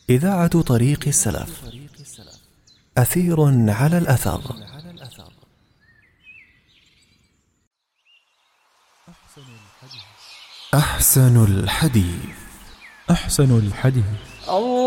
إذاعة طريق السلف، أثير على الأثر. أحسن الحديث.